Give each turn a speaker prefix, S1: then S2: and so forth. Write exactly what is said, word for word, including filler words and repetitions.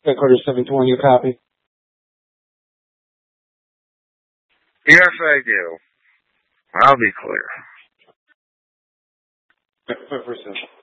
S1: Headquarters seven twenty, you copy?
S2: Yes, I do. I'll be clear.
S1: For, for, for